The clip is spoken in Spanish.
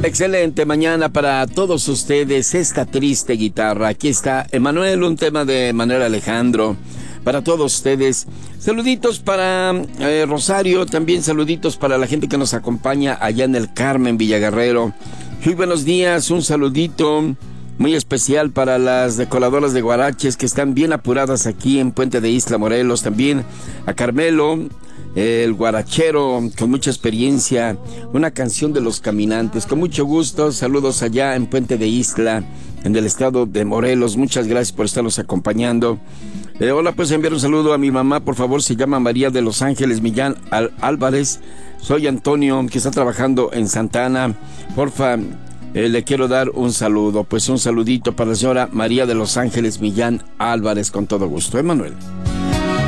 Excelente mañana para todos ustedes. Esta triste guitarra. Aquí está Emanuel, un tema de Manuel Alejandro. Para todos ustedes. Saluditos para Rosario. También saluditos para la gente que nos acompaña allá en el Carmen, Villaguerrero. Muy buenos días. Un saludito muy especial para las decoladoras de Guaraches que están bien apuradas aquí en Puente de Ixtla, Morelos. También a Carmelo, el guarachero con mucha experiencia, una canción de los caminantes, con mucho gusto. Saludos allá en Puente de Ixtla, en el estado de Morelos. Muchas gracias por estarnos acompañando. Hola, pues enviar un saludo a mi mamá, por favor. Se llama María de Los Ángeles Millán Álvarez. Soy Antonio, que está trabajando en Santa Ana. Porfa, le quiero dar un saludo. Pues un saludito para la señora María de Los Ángeles Millán Álvarez, con todo gusto. Emanuel.